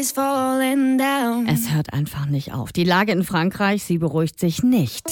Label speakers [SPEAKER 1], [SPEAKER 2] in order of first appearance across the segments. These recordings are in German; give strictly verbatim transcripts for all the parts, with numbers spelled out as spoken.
[SPEAKER 1] Es hört einfach nicht auf. Die Lage in Frankreich, sie beruhigt sich nicht.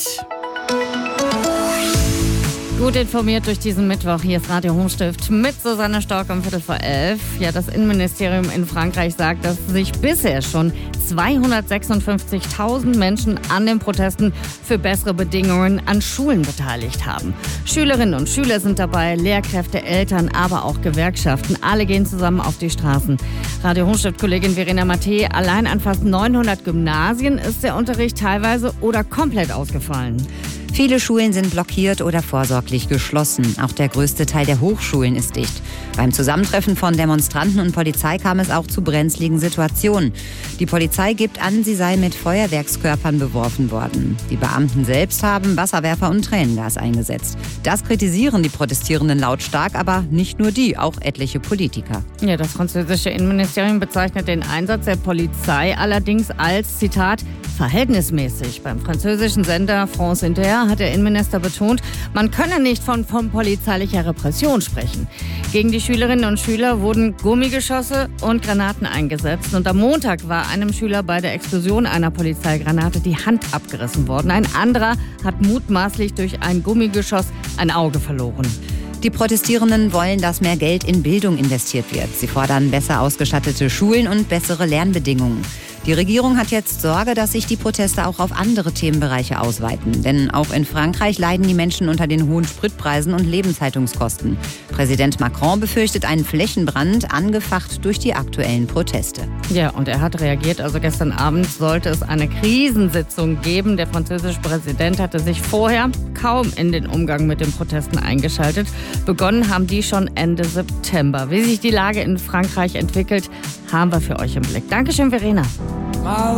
[SPEAKER 1] Gut informiert durch diesen Mittwoch. Hier ist Radio Hochstift mit Susanne Stork um Viertel vor elf. Ja, das Innenministerium in Frankreich sagt, dass sich bisher schon zweihundertsechsundfünfzigtausend Menschen an den Protesten für bessere Bedingungen an Schulen beteiligt haben. Schülerinnen und Schüler sind dabei, Lehrkräfte, Eltern, aber auch Gewerkschaften. Alle gehen zusammen auf die Straßen. Radio Hochstift-Kollegin Verena Mattei, allein an fast neunhundert Gymnasien ist der Unterricht teilweise oder komplett ausgefallen.
[SPEAKER 2] Viele Schulen sind blockiert oder vorsorglich geschlossen. Auch der größte Teil der Hochschulen ist dicht. Beim Zusammentreffen von Demonstranten und Polizei kam es auch zu brenzligen Situationen. Die Polizei gibt an, sie sei mit Feuerwerkskörpern beworfen worden. Die Beamten selbst haben Wasserwerfer und Tränengas eingesetzt. Das kritisieren die Protestierenden lautstark, aber nicht nur die, auch etliche Politiker.
[SPEAKER 1] Ja, das französische Innenministerium bezeichnet den Einsatz der Polizei allerdings als, Zitat, verhältnismäßig. Beim französischen Sender France Inter hat der Innenminister betont, man könne nicht von, von polizeilicher Repression sprechen. Gegen die Schülerinnen und Schüler wurden Gummigeschosse und Granaten eingesetzt. Und am Montag war einem Schüler bei der Explosion einer Polizeigranate die Hand abgerissen worden. Ein anderer hat mutmaßlich durch ein Gummigeschoss ein Auge verloren.
[SPEAKER 2] Die Protestierenden wollen, dass mehr Geld in Bildung investiert wird. Sie fordern besser ausgestattete Schulen und bessere Lernbedingungen. Die Regierung hat jetzt Sorge, dass sich die Proteste auch auf andere Themenbereiche ausweiten. Denn auch in Frankreich leiden die Menschen unter den hohen Spritpreisen und Lebenshaltungskosten. Präsident Macron befürchtet einen Flächenbrand, angefacht durch die aktuellen Proteste.
[SPEAKER 1] Ja, und er hat reagiert. Also gestern Abend sollte es eine Krisensitzung geben. Der französische Präsident hatte sich vorher kaum in den Umgang mit den Protesten eingeschaltet. Begonnen haben die schon Ende September. Wie sich die Lage in Frankreich entwickelt, haben wir für euch im Blick. Dankeschön, Verena.